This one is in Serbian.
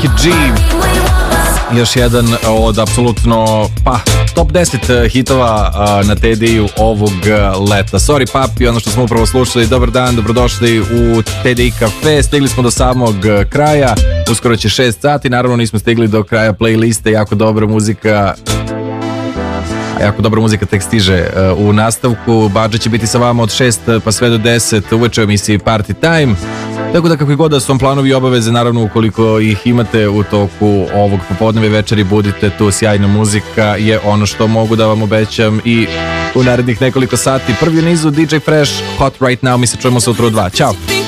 Becky G. Još jedan od apsolutno top 10 hitova na TDI-u ovog leta. Sorry papi, ono što smo upravo slušali. Dobar dan, dobrodošli u TDI Cafe. Stigli smo do samog kraja. Uskoro će 6 sati. Naravno nismo stigli do kraja playliste. Jako dobra muzika tek stiže u nastavku. Badža će biti sa vama od 6 pa sve do 10 uveče u emisiji Party Time. Tako da kako god da su vam planovi i obaveze, naravno ukoliko ih imate u toku ovog popodneva i večeri, budite tu, sjajna muzika je ono što mogu da vam obećam i u narednih nekoliko sati. Prvi u nizu DJ Fresh, Hot Right Now, mi se čujemo sutra u 2. Ćao!